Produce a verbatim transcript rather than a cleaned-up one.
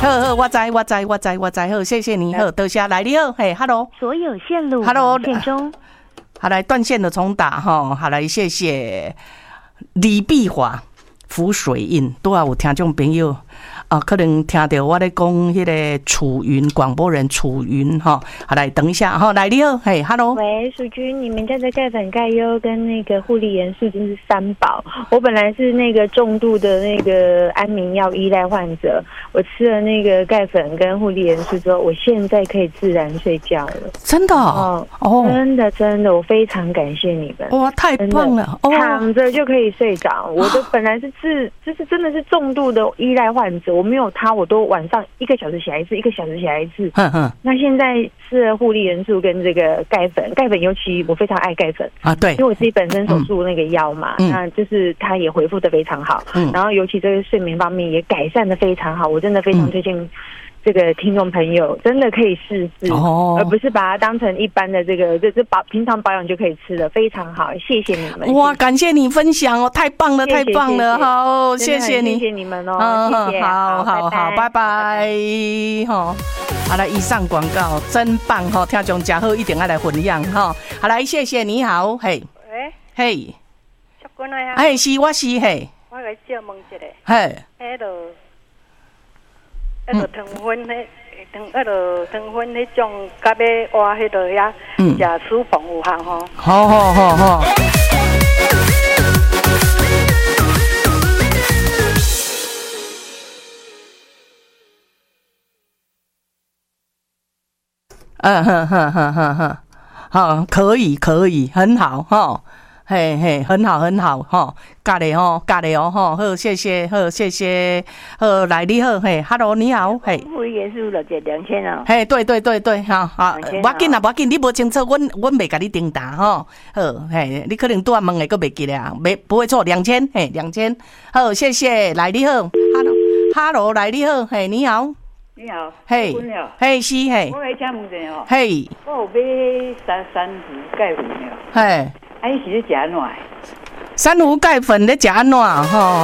好好，我知我知我知我知，好，谢谢你，好，多谢来你好，嘿 ，hello， 所有线路 ，hello， 线中， 好来断线的重打哈，好来谢谢李碧华。浮水印，拄啊有听众朋友啊，可能听到我咧讲迄个楚云广播人楚云哈，好来等一下哈，来你好，嘿 ，hello， 喂，淑君，你们家的钙粉、钙优跟那个护理元素真是三宝。我本来是那个重度的那个安眠药依赖患者，我吃了那个钙粉跟护理元素之后，我现在可以自然睡觉了。 真的哦， 哦真的真的，我非常感谢你们。 哇，太棒了！ 哦、躺着就可以睡着。我的本来是是就是真的是重度的依赖患者，我没有它，我都晚上一个小时起来一次，一个小时起来一次。 哼哼。 那现在吃了护理元素跟这个钙粉，钙粉尤其我非常爱钙粉啊，对， 因为我自己本身手术那个腰嘛，嗯、那就是它也恢复的非常好。嗯。然后尤其这个睡眠方面也改善的非常好，我真的非常推荐。这个听众朋友真的可以试试，哦、而不是把它当成一般的这个，这这保平常保养就可以吃的，非常好，谢谢你们。 哇，感谢你分享哦，太棒了，太棒了，好，谢谢你， 谢谢你们哦，谢谢， 好好好，拜拜，哈。好来，以上广告真棒哈，听众真好，一定要来分享哈。好来，谢谢，你好，嘿， 喂， 嘿， 小君来啊， 哎，是我是嘿， 我来借问一下， 嘿， 迄落。迄落糖分，迄糖，迄落糖分，迄种甲要活迄落遐，食薯饭有效吼。 好好好好。嗯哼哼哼哼哼，好，可以可以，很好哈。嘿嘿，很好很好哈，咖喱哦，咖喱哦哈，好，谢谢，好，谢谢，好，来你好，嘿 ，hello， 你好，嘿， 护理元素就这两千哦， 嘿，对对对对，哈，好，无要紧啊，无要紧，你无清楚，阮阮袂甲你叮答哈，好，嘿，你可能拄仔问的佫袂记咧啊，袂不会错，两千，嘿，两千，好，谢谢，来你好 ，hello，hello， 来你好，嘿，你好。 你好， 嘿，嘿是嘿， 我来请问一下哦， 嘿， 我有买三三壶钙粉的， 嘿， 啊，伊是咧食安怎？ 珊瑚钙粉咧食安怎吼？